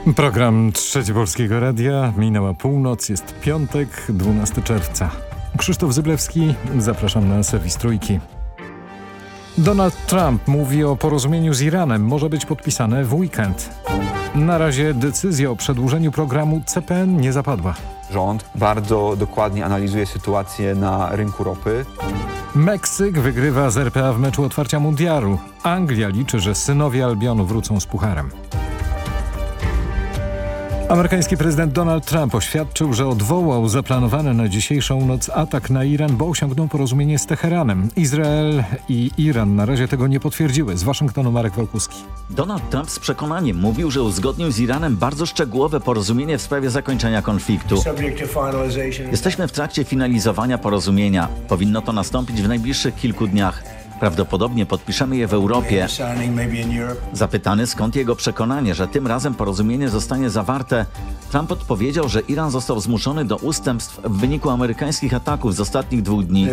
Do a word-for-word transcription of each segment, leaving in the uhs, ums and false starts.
Program Trzeci Polskiego Radia. Minęła północ, jest piątek, dwunastego czerwca. Krzysztof Zyblewski, zapraszam na serwis Trójki. Donald Trump mówi o porozumieniu z Iranem. Może być podpisane w weekend. Na razie decyzja o przedłużeniu programu C P N nie zapadła. Rząd bardzo dokładnie analizuje sytuację na rynku ropy. Meksyk wygrywa z R P A w meczu otwarcia mundialu. Anglia liczy, że synowie Albionu wrócą z pucharem. Amerykański prezydent Donald Trump oświadczył, że odwołał zaplanowany na dzisiejszą noc atak na Iran, bo osiągnął porozumienie z Teheranem. Izrael i Iran na razie tego nie potwierdziły. Z Waszyngtonu Marek Wołkuski. Donald Trump z przekonaniem mówił, że uzgodnił z Iranem bardzo szczegółowe porozumienie w sprawie zakończenia konfliktu. Jesteśmy w trakcie finalizowania porozumienia. Powinno to nastąpić w najbliższych kilku dniach. Prawdopodobnie podpiszemy je w Europie. Zapytany, skąd jego przekonanie, że tym razem porozumienie zostanie zawarte, Trump odpowiedział, że Iran został zmuszony do ustępstw w wyniku amerykańskich ataków z ostatnich dwóch dni.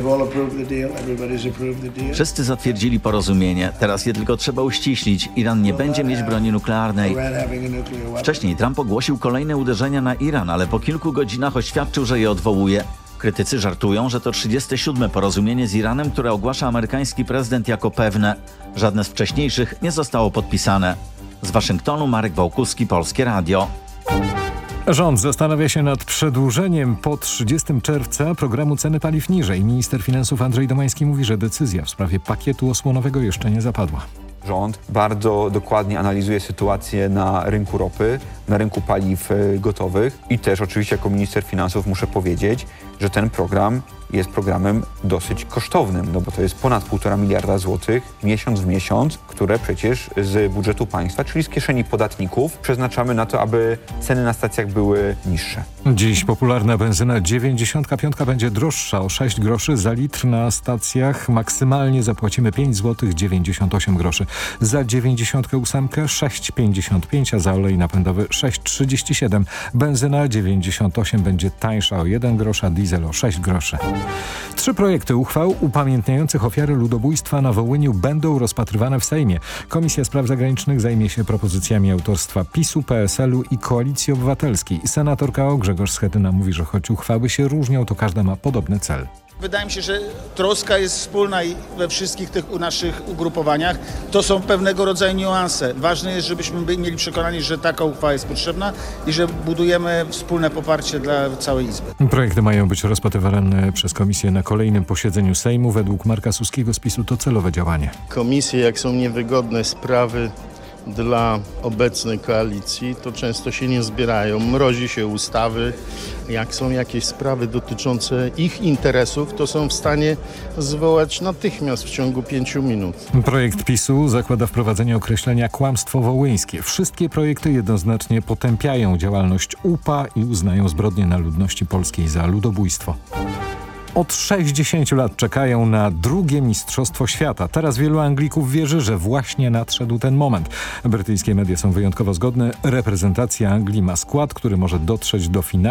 Wszyscy zatwierdzili porozumienie, teraz je tylko trzeba uściślić. Iran nie będzie mieć broni nuklearnej. Wcześniej Trump ogłosił kolejne uderzenia na Iran, ale po kilku godzinach oświadczył, że je odwołuje. Krytycy żartują, że to trzydzieste siódme porozumienie z Iranem, które ogłasza amerykański prezydent jako pewne. Żadne z wcześniejszych nie zostało podpisane. Z Waszyngtonu Marek Wołkuski, Polskie Radio. Rząd zastanawia się nad przedłużeniem po trzydziestego czerwca programu ceny paliw niżej. Minister finansów Andrzej Domański mówi, że decyzja w sprawie pakietu osłonowego jeszcze nie zapadła. Rząd bardzo dokładnie analizuje sytuację na rynku ropy, na rynku paliw gotowych i też oczywiście jako minister finansów muszę powiedzieć, że ten program jest programem dosyć kosztownym, no bo to jest ponad półtora miliarda złotych miesiąc w miesiąc, które przecież z budżetu państwa, czyli z kieszeni podatników, przeznaczamy na to, aby ceny na stacjach były niższe. Dziś popularna benzyna dziewięćdziesiąt pięć będzie droższa o sześć groszy za litr na stacjach. Maksymalnie zapłacimy pięć złotych dziewięćdziesiąt osiem groszy. Za dziewięćdziesiąt osiem sześć pięćdziesiąt pięć, a za olej napędowy sześć trzydzieści siedem. Benzyna dziewięćdziesiąt osiem będzie tańsza o jeden grosz, a diesel o sześć groszy. Trzy projekty uchwał upamiętniających ofiary ludobójstwa na Wołyniu będą rozpatrywane w Sejmie. Komisja Spraw Zagranicznych zajmie się propozycjami autorstwa PiSu, P S L u i Koalicji Obywatelskiej. Senator K O Grzegorz Schetyna mówi, że choć uchwały się różnią, to każda ma podobny cel. Wydaje mi się, że troska jest wspólna i we wszystkich tych naszych ugrupowaniach. To są pewnego rodzaju niuanse. Ważne jest, żebyśmy mieli przekonanie, że taka uchwała jest potrzebna i że budujemy wspólne poparcie dla całej Izby. Projekty mają być rozpatrywane przez komisję na kolejnym posiedzeniu Sejmu. Według Marka Suskiego z PiSu to celowe działanie. Komisje, jak są niewygodne sprawy dla obecnej koalicji, to często się nie zbierają, mrozi się ustawy. Jak są jakieś sprawy dotyczące ich interesów, to są w stanie zwołać natychmiast w ciągu pięciu minut. Projekt PiSu zakłada wprowadzenie określenia kłamstwo wołyńskie. Wszystkie projekty jednoznacznie potępiają działalność U P A i uznają zbrodnię na ludności polskiej za ludobójstwo. Od sześćdziesięciu lat czekają na drugie Mistrzostwo Świata. Teraz wielu Anglików wierzy, że właśnie nadszedł ten moment. Brytyjskie media są wyjątkowo zgodne. Reprezentacja Anglii ma skład, który może dotrzeć do finału.